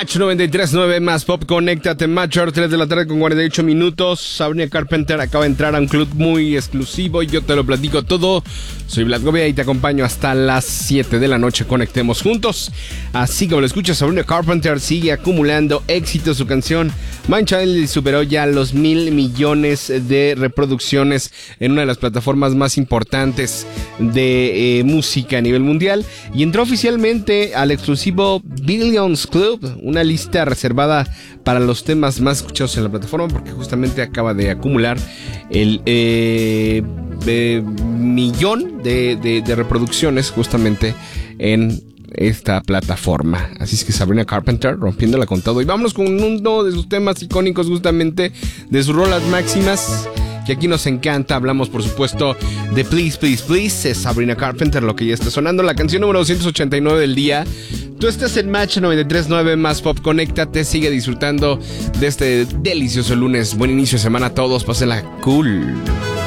Match 93.9 más Pop, conéctate. Match, 3 de la tarde con 48 minutos. Sabrina Carpenter acaba de entrar a un club muy exclusivo y yo te lo platico todo. Soy Vlad Govia y te acompaño hasta las 7 de la noche. Conectemos juntos. Así como lo escuchas, Sabrina Carpenter sigue acumulando éxito. Su canción My Child superó ya los 1,000 millones de reproducciones en una de las plataformas más importantes de música a nivel mundial. Y entró oficialmente al exclusivo Billions Club, una lista reservada para los temas más escuchados en la plataforma, porque justamente acaba de acumular el millón de reproducciones justamente en esta plataforma. Así es que Sabrina Carpenter rompiéndola con todo. Y vámonos con uno de sus temas icónicos, justamente de sus rolas máximas, que aquí nos encanta. Hablamos, por supuesto, de Please, Please, Please. Es Sabrina Carpenter lo que ya está sonando. La canción número 289 del día. Tú estás en Match 93.9 más Pop. Conéctate, sigue disfrutando de este delicioso lunes. Buen inicio de semana a todos. Pásenla cool.